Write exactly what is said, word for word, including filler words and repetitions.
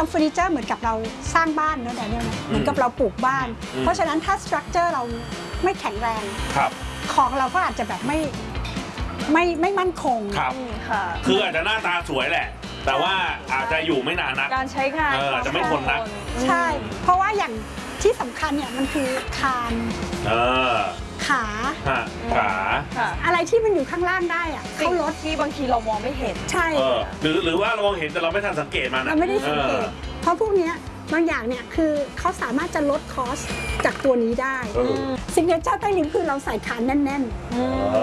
ำเฟอร์นิเจอร์เหมือนกับเราสร้างบ้านเนอะแต่เนี่ยนะเหมือนกับเราปลูกบ้าน เพราะฉะนั้นถ้าสตรัคเจอร์เราไม่แข็งแรงของเราก็อาจจะแบบไม่ไม่ไม่มั่นคงครับคืออาจจะหน้าตาสวยแหละแต่ว่าอาจจะอยู่ไม่นานนักการใช้งานอาจจะไม่ทนนักใช่เพราะว่าอย่างที่สำคัญเนี่ยมันคือคานขาขาอะไรที่มันอยู่ข้างล่างได้อะเขาลดที่บางทีเรามองไม่เห็นใช่หรือหรือว่าเรามองเห็นแต่เราไม่ทันสังเกตมันเราไม่ได้สังเกตเพราะพวกนี้บางอย่างเนี่ยคือเขาสามารถจะลดคอสจากตัวนี้ได้ซิกเนเจอร์ใต้ลิ้นคือเราใส่คานแน่นๆ